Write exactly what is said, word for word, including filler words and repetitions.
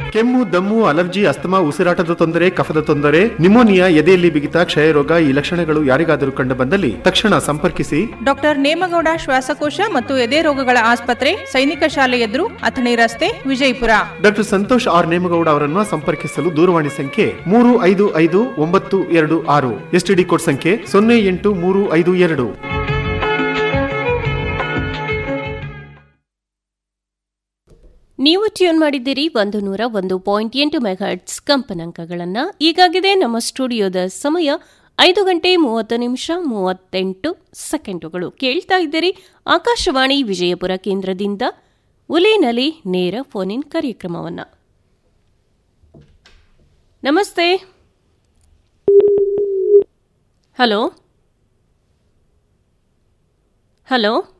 ಕೆಮ್ಮು, ದಮ್ಮು, allergy, asthma, ಉಸಿರಾಟದ ತೊಂದರೆ, ಕಫದ ತೊಂದರೆ, ನಿಮೋನಿಯಾ, ಎದೆಯಲ್ಲಿ ಬಿಗಿತ, ಕ್ಷಯರೋಗ ಈ ಲಕ್ಷಣಗಳು ಯಾರಿಗಾದರೂ ಕಂಡು ಬಂದಲ್ಲಿ ತಕ್ಷಣ ಸಂಪರ್ಕಿಸಿ ಡಾಕ್ಟರ್ ನೇಮಗೌಡ ಶ್ವಾಸಕೋಶ ಮತ್ತು ಎದೆ ರೋಗಗಳ ಆಸ್ಪತ್ರೆ, ಸೈನಿಕ ಶಾಲೆ ಎದುರು, ಅಥಣಿ ರಸ್ತೆ, ವಿಜಯಪುರ. ಡಾಕ್ಟರ್ ಸಂತೋಷ್ ಆರ್ ನೇಮಗೌಡ ಅವರನ್ನು ಸಂಪರ್ಕಿಸಲು ದೂರವಾಣಿ ಸಂಖ್ಯೆ ಮೂರು ಐದು ಐದು ಒಂಬತ್ತು ಎರಡು ಆರು, ಎಸ್ಟಿಡಿ ಕೋಡ್ ಸಂಖ್ಯೆ ಸೊನ್ನೆ ಎಂಟು ಮೂರು ಐದು ಎರಡು. ನೀವು ಟ್ಯೂನ್ ಮಾಡಿದ್ದೀರಿ ಒಂದು ನೂರ ಒಂದು ಪಾಯಿಂಟ್ ಎಂಟು ಮೆಗಾಹರ್ಟ್ಸ್ ಕಂಪನಾಂಕಗಳನ್ನು. ಈಗಾಗಿದೆ ನಮ್ಮ ಸ್ಟುಡಿಯೋದ ಸಮಯ ಐದು ಗಂಟೆ ಮೂವತ್ತು ನಿಮಿಷ ಮೂವತ್ತೆಂಟು ಸೆಕೆಂಡುಗಳು. ಕೇಳ್ತಾ ಇದ್ದೀರಿ ಆಕಾಶವಾಣಿ ವಿಜಯಪುರ ಕೇಂದ್ರದಿಂದ ಉಲಿನಲಿ ನೇರ ಫೋನ್ ಇನ್ ಕಾರ್ಯಕ್ರಮವನ್ನು. ನಮಸ್ತೆ. Hello hello